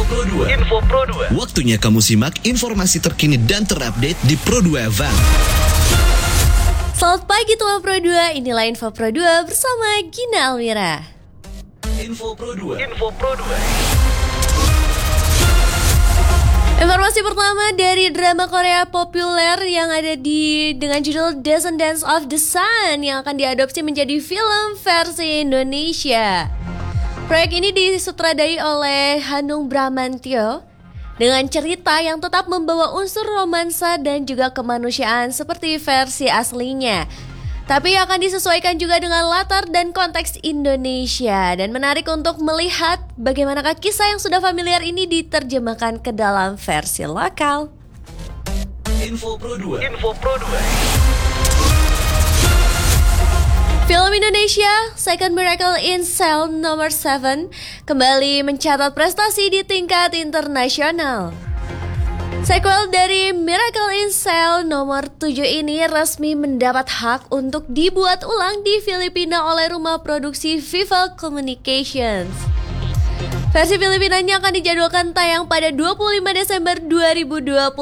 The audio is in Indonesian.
Info Pro 2. Waktunya kamu simak informasi terkini dan terupdate di Pro 2 FM. Selamat pagi teman Pro 2, inilah Info Pro 2 bersama Gina Almira. Info Pro 2. Informasi pertama dari drama Korea populer yang ada dengan judul Descendants of the Sun yang akan diadopsi menjadi film versi Indonesia. Proyek ini disutradai oleh Hanung Bramantyo dengan cerita yang tetap membawa unsur romansa dan juga kemanusiaan seperti versi aslinya. Tapi akan disesuaikan juga dengan latar dan konteks Indonesia. Dan menarik untuk melihat bagaimanakah kisah yang sudah familiar ini diterjemahkan ke dalam versi lokal. Info Pro 2. Film Indonesia Second Miracle in Cell nomor 7 kembali mencatat prestasi di tingkat internasional. Sequel dari Miracle in Cell nomor 7 ini resmi mendapat hak untuk dibuat ulang di Filipina oleh rumah produksi Viva Communications. Versi Filipinanya akan dijadwalkan tayang pada 25 Desember 2020